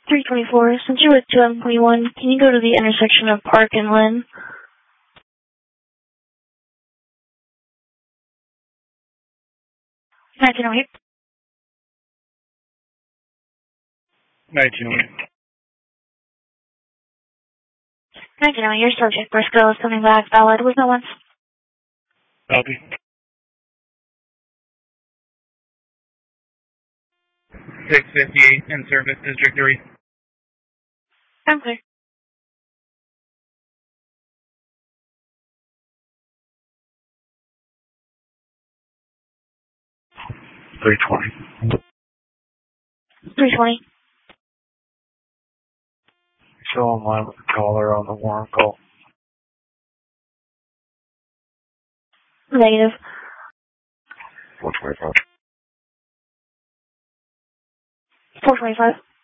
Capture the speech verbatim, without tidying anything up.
three twenty-four, since you're with two M twenty-one, can you go to the intersection of Park and Lynn? nineteen oh eight. nineteen oh eight. nineteen oh eight, your subject, Briscoe, is coming back valid with no ones. Copy. six fifty-eight in service, District three. I'm clear. three twenty. three twenty. Still in line with the caller on the warrant call. Negative. four twenty-five. four twenty-five.